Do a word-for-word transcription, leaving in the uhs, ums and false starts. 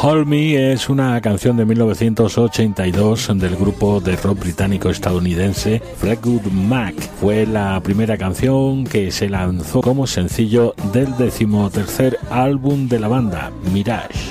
Hold Me es una canción de mil novecientos ochenta y dos del grupo de rock británico-estadounidense Fleetwood Mac. Fue la primera canción que se lanzó como sencillo del decimotercer álbum de la banda, Mirage.